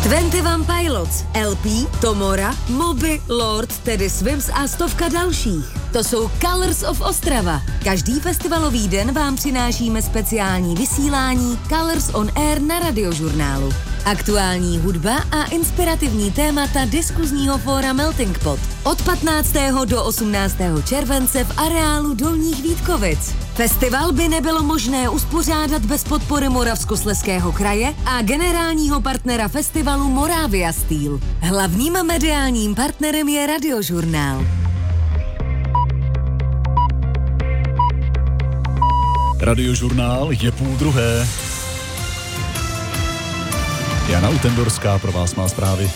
21 Pilots, LP, Tomora, Moby, Lord, Teddy Swims a stovka dalších. To jsou Colors of Ostrava. Každý festivalový den vám přinášíme speciální vysílání Colors on Air na Radiožurnálu. Aktuální hudba a inspirativní témata diskuzního fóra Melting Pot. Od 15. do 18. července v areálu Dolních Vítkovic. Festival by nebylo možné uspořádat bez podpory Moravskoslezského kraje a generálního partnera festivalu Moravia Steel. Hlavním mediálním partnerem je Radiožurnál. Radiožurnál je 12:30. Jana Utendorská pro vás má zprávy.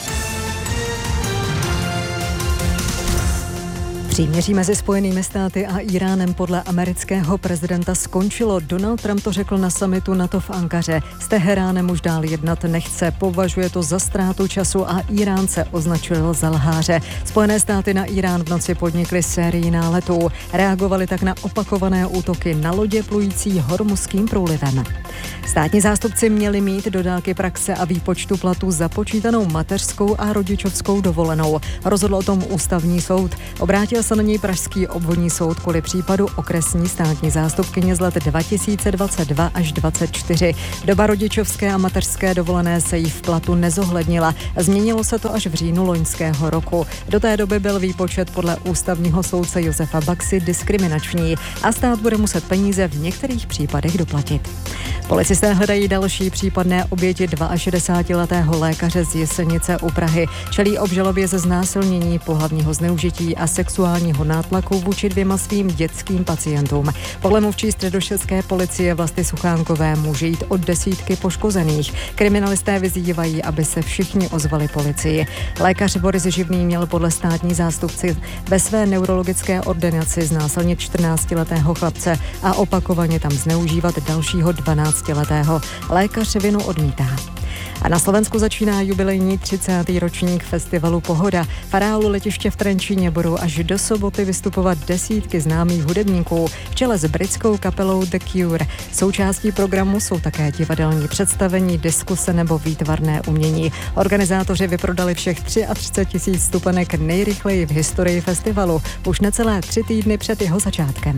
Příměří mezi Spojenými státy a Iránem podle amerického prezidenta skončilo. Donald Trump to řekl na summitu NATO v Ankaře. S Teheránem už dál jednat nechce, považuje to za ztrátu času a Iránce označil za lháře. Spojené státy na Irán v noci podnikly sérii náletů. Reagovali tak na opakované útoky na lodě plující Hormuzským průlivem. Státní zástupci měli mít do dálky praxe a výpočtu platů započítanou mateřskou a rodičovskou dovolenou. Rozhodl o tom ústavní soud. Obrátil se na něj pražský obvodní soud kvůli případu okresní státní zástupkyně z let 2022 až 2024. Doba rodičovské a mateřské dovolené se jí v platu nezohlednila. Změnilo se to až v říjnu loňského roku. Do té doby byl výpočet podle ústavního soudce Josefa Baxy diskriminační a stát bude muset peníze v některých případech doplatit. Policisté hledají další případné oběti 62letého lékaře z Jesenice u Prahy. Čelí obžalobě ze znásilnění, pohlavního zneužití a sexuálního nátlaku vůči 2 svým dětským pacientům. Podle mluvčí středočeské policie Vlasty Suchánkové může jít o desítky poškozených. Kriminalisté vyzývají, aby se všichni ozvali policii. Lékař Boris Živný měl podle státní zástupci ve své neurologické ordinaci znásilnit 14letého chlapce a opakovaně tam zneužívat dalšího 12letého. Lékař vinu odmítá. A na Slovensku začíná jubilejní 30. ročník festivalu Pohoda. V areálu letiště v Trenčíně budou až do soboty vystupovat desítky známých hudebníků v čele s britskou kapelou The Cure. Součástí programu jsou také divadelní představení, diskuse nebo výtvarné umění. Organizátoři vyprodali všech 33 000 vstupenek nejrychleji v historii festivalu, už necelé 3 týdny před jeho začátkem.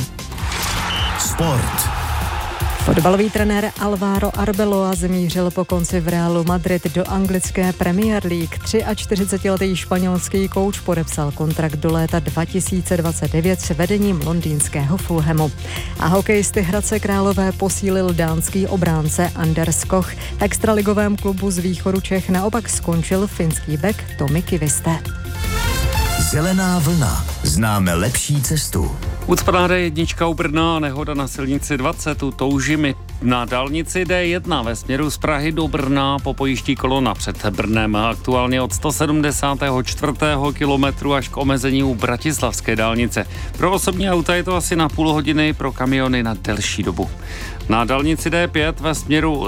Sport. Fotbalový trenér Alvaro Arbeloa zamířil po konci v Realu Madrid do anglické Premier League. 43letý španělský kouč podepsal kontrakt do léta 2029 s vedením londýnského Fulhamu. A hokejisty Hradce Králové posílil dánský obránce Anders Koch. V extraligovém klubu z východu Čech naopak skončil finský bek Tomi Kiviste. Zelená vlna. Známe lepší cestu. Ucpaná D1 u Brna, nehoda na silnici 20 u Toužimy. Na dálnici D1 ve směru z Prahy do Brna popojíždí kolona před Brnem. Aktuálně od 174. kilometru až k omezení u Bratislavské dálnice. Pro osobní auta je to asi na půl hodiny, pro kamiony na delší dobu. Na dálnici D5 ve směru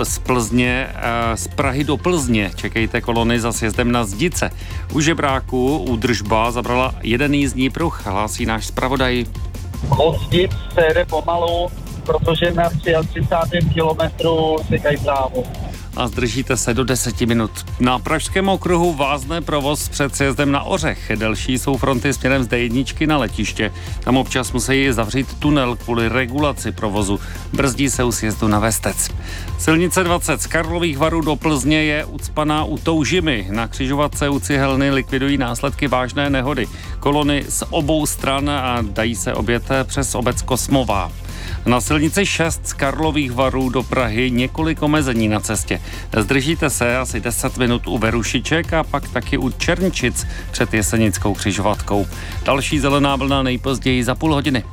z Prahy do Plzně čekejte kolony za sjezdem na Zdice. U Žebráku údržba zabrala jeden jízdní pruh, hlásí náš zpravodaj. Od Zdic se jede pomalu, protože na 33. kilometru se dají právo. A zdržíte se do 10 minut. Na Pražském okruhu vázne provoz před sjezdem na Ořech. Delší jsou fronty směrem z D1 na letiště. Tam občas musí zavřít tunel kvůli regulaci provozu. Brzdí se u sjezdu na Vestec. Silnice 20 z Karlových Varů do Plzně je ucpaná u Toužimy. Na křižovatce u Cihelny likvidují následky vážné nehody. Kolony z obou stran a dají se objet přes obec Kosmová. Na silnici 6 z Karlových Varů do Prahy několik omezení na cestě. Zdržíte se asi 10 minut u Verušiček a pak taky u Černčic před Jesenickou křižovatkou. Další zelená vlna nejpozději za půl hodiny.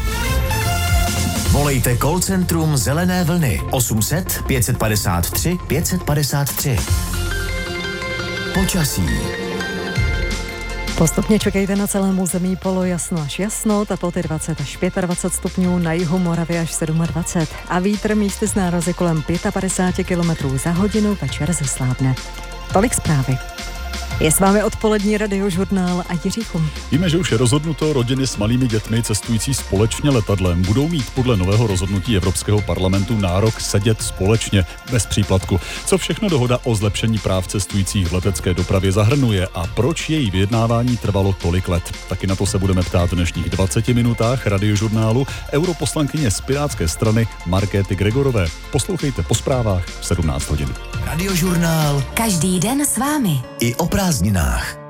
Volejte call centrum Zelené vlny 800 553 553. Počasí. Postupně čekejte na celém území polojasno až jasno, teploty 20 až 25 stupňů, na jihu Moravy až 27 a vítr místy s nárazy kolem 55 km za hodinu, večer zeslábne. Tolik zprávy. Je s vámi odpolední radiožurnál a Jiří Chum. Víme, že už je rozhodnuto, rodiny s malými dětmi cestující společně letadlem budou mít podle nového rozhodnutí Evropského parlamentu nárok sedět společně bez příplatku. Co všechno dohoda o zlepšení práv cestujících v letecké dopravě zahrnuje a proč její vyjednávání trvalo tolik let? Taky na to se budeme ptát v dnešních 20 minutách radiožurnálu europoslankyně z Pirátské strany Markéty Gregorové. Poslouchejte po zprávách v 17 hodin. Radiožurnál. Každý den s vámi. I o prázdninách.